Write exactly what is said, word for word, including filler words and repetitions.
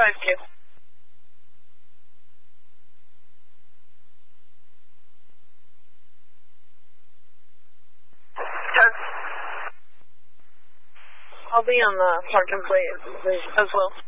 five two. ten. I'll be on the park and play as well.